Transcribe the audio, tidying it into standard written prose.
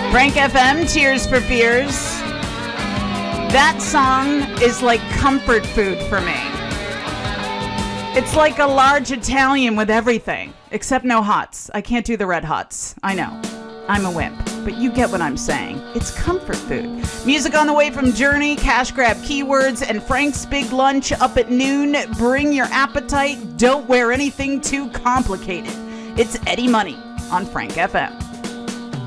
Frank FM, Tears for Fears. That song is like comfort food for me. It's like a large Italian with everything, except no hots. I can't do the red hots. I know. I'm a wimp, but you get what I'm saying. It's comfort food. Music on the way from Journey, Cash Grab Keywords, and Frank's Big Lunch up at noon. Bring your appetite. Don't wear anything too complicated. It's Eddie Money on Frank FM.